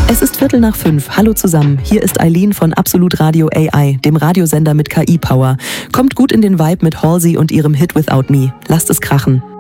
Es ist 5:15. Hallo zusammen. Hier ist Eileen von Absolut Radio AI, dem Radiosender mit KI-Power. Kommt gut in den Vibe mit Halsey und ihrem Hit Without Me. Lasst es krachen.